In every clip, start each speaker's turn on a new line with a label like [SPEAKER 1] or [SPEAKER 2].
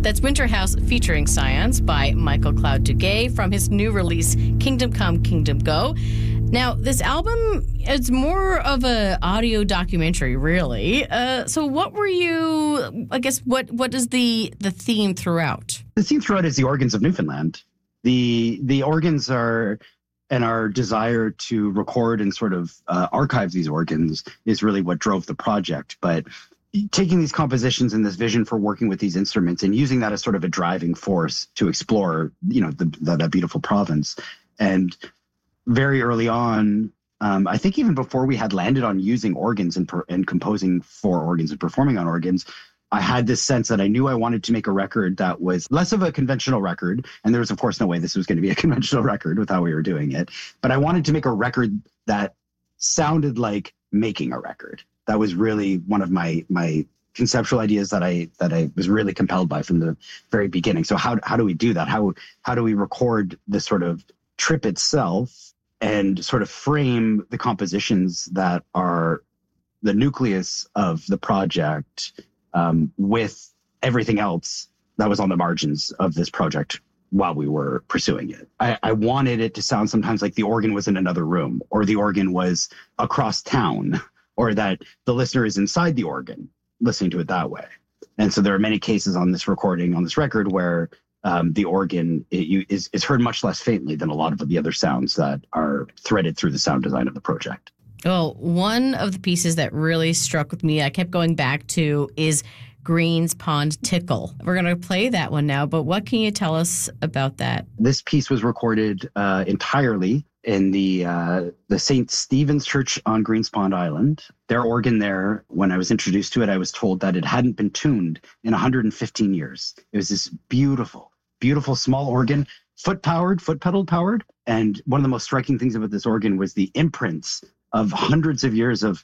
[SPEAKER 1] That's Winter House featuring Science by Michael Cloud Duguay from his new release, Kingdom Come, Kingdom Go. Now, this album is more of an audio documentary, really. So what were you, I guess, what is the theme throughout?
[SPEAKER 2] The theme throughout is the organs of Newfoundland. The organs are, and our desire to record and sort of archive these organs is really what drove the project. But taking these compositions and this vision for working with these instruments and using that as sort of a driving force to explore, that beautiful province. And very early on, I think even before we had landed on using organs and composing for organs and performing on organs, I had this sense that I knew I wanted to make a record that was less of a conventional record. And there was, of course, no way this was going to be a conventional record with how we were doing it. But I wanted to make a record that sounded like making a record. That was really one of my conceptual ideas that I was really compelled by from the very beginning. So how do we do that? How do we record the sort of trip itself and sort of frame the compositions that are the nucleus of the project with everything else that was on the margins of this project while we were pursuing it. I wanted it to sound sometimes like the organ was in another room, or the organ was across town, or that the listener is inside the organ listening to it that way. And so there are many cases on this recording, on this record, where the organ is heard much less faintly than a lot of the other sounds that are threaded through the sound design of the project.
[SPEAKER 1] Well, one of the pieces that really struck with me, I kept going back to, is Green's Pond Tickle. We're going to play that one now, but what can you tell us about that?
[SPEAKER 2] This piece was recorded entirely in the St. Stephen's Church on Green's Pond Island. Their organ there, when I was introduced to it, I was told that it hadn't been tuned in 115 years. It was this beautiful, beautiful small organ, foot pedal powered. And one of the most striking things about this organ was the imprints of hundreds of years of,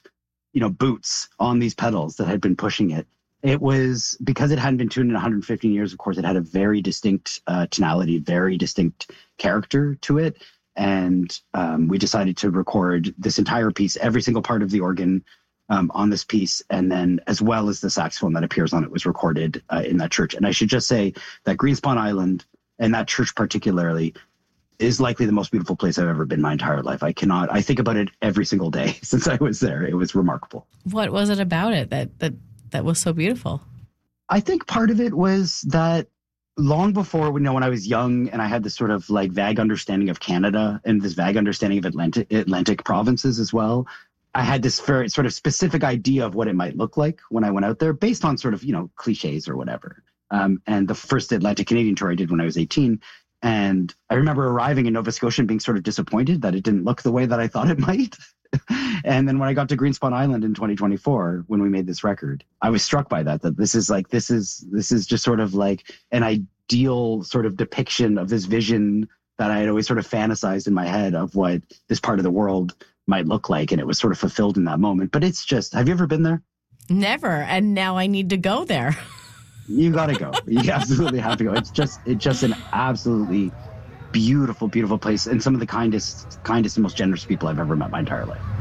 [SPEAKER 2] boots on these pedals that had been pushing it. It was, because it hadn't been tuned in 115 years, of course, it had a very distinct tonality, very distinct character to it. And we decided to record this entire piece, every single part of the organ on this piece, and then as well as the saxophone that appears on it was recorded in that church. And I should just say that Green's Pond Island, and that church particularly, is likely the most beautiful place I've ever been my entire life. I think about it every single day since I was there. It was remarkable.
[SPEAKER 1] What was it about it that was so beautiful?
[SPEAKER 2] I think part of it was that long before, when I was young and I had this sort of like vague understanding of Canada and this vague understanding of Atlantic provinces as well, I had this very sort of specific idea of what it might look like when I went out there based on sort of, cliches or whatever. And the first Atlantic Canadian tour I did when I was 18. And I remember arriving in Nova Scotia and being sort of disappointed that it didn't look the way that I thought it might. And then when I got to Green's Pond Island in 2024, when we made this record, I was struck by that this is just sort of like an ideal sort of depiction of this vision that I had always sort of fantasized in my head of what this part of the world might look like. And it was sort of fulfilled in that moment. But it's just, have you ever been there?
[SPEAKER 1] Never. And now I need to go there.
[SPEAKER 2] You got to go. You absolutely have to go. It's just an absolutely beautiful, beautiful place, and some of the kindest and most generous people I've ever met my entire life.